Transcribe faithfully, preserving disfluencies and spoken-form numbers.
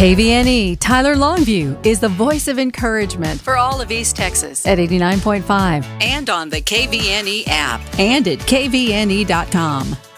K V N E Tyler Longview is the voice of encouragement for all of East Texas at eighty-nine point five and on the K V N E app and at K V N E dot com.